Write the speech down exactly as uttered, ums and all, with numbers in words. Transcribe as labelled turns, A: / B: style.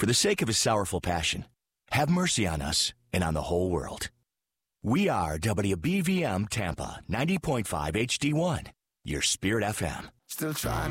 A: For the sake of his sorrowful passion, have mercy on us and on the whole world. We are W B V M Tampa ninety point five H D one, your Spirit F M.
B: Still trying